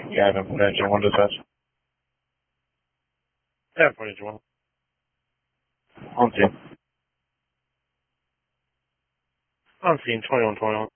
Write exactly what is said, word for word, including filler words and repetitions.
Gavin, point engine one dispatch. Yeah, point engine one. On scene. On scene, twenty-one twenty-one.